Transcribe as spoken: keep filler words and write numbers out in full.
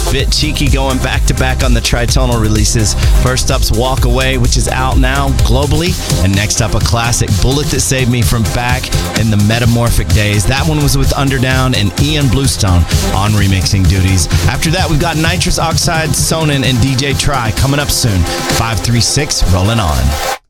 Fit Cheeky going back-to-back on the Tritonal releases. First up's Walk Away, which is out now globally. And next up, a classic, Bullet That Saved Me from back in the Metamorphic days. That one was with Underdown and Ian Bluestone on remixing duties. After that, we've got Nitrous Oxide, Sonnen, and D J Try coming up soon. five three six rolling on.